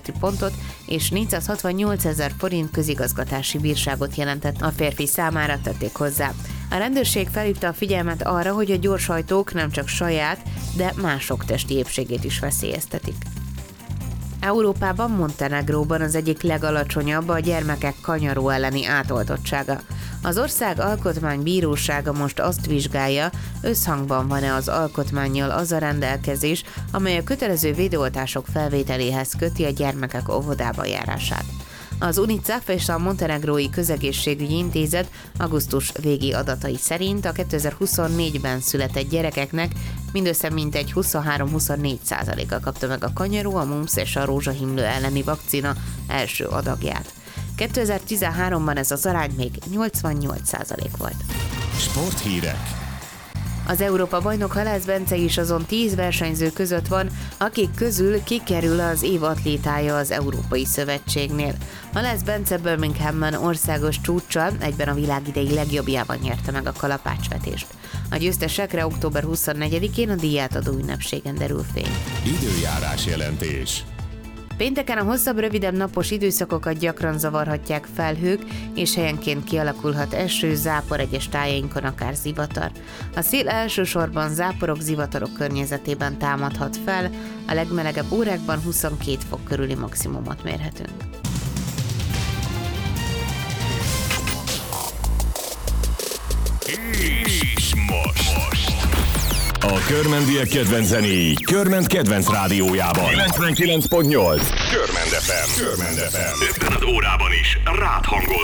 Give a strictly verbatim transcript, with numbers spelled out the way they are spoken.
büntetőjogi pontot és négyszázhatvannyolcezer forint közigazgatási bírságot jelentett a férfi számára, tették hozzá. A rendőrség felhívta a figyelmet arra, hogy a gyorshajtók nem csak saját, de mások testi épségét is veszélyeztetik. Európában, Montenegróban az egyik legalacsonyabb a gyermekek kanyaró elleni átoltottsága. Az ország alkotmánybírósága most azt vizsgálja, összhangban van-e az alkotmánnyal az a rendelkezés, amely a kötelező védőoltások felvételéhez köti a gyermekek óvodába járását. Az UNICEF és a Montenegrói Közegészségügyi Intézet augusztus végi adatai szerint a kétezer-huszonnégyben született gyerekeknek mindössze mintegy huszonhárom-huszonnégy százaléka kapta meg a kanyaró, a mumps és a rózsahimlő elleni vakcina első adagját. kétezer-tizenháromban ez az arány még nyolcvannyolc százalék volt. Sporthírek. Az Európa-bajnok Halász Bence is azon tíz versenyző között van, akik közül kikerül az év atlétája az Európai Szövetségnél. Halász Bence Birminghamben országos csúccsal, egyben a világ idei legjobbjában nyerte meg a kalapácsvetést. A győztesekre október huszonnegyedikén a díjátadó ünnepségen derül fény. Időjárás jelentés. Pénteken a hosszabb, rövidebb napos időszakokat gyakran zavarhatják felhők, és helyenként kialakulhat eső, zápor, egyes tájainkon akár zivatar. A szél elsősorban záporok, zivatarok környezetében támadhat fel, a legmelegebb órákban huszonkét fok körüli maximumot mérhetünk. És most. A körmendiek kedvenc zenéi Körment kedvenc rádiójában. kilencvenkilenc pont nyolc Körmend ef em. Körmend ef em. Ebben az órában is rád hangol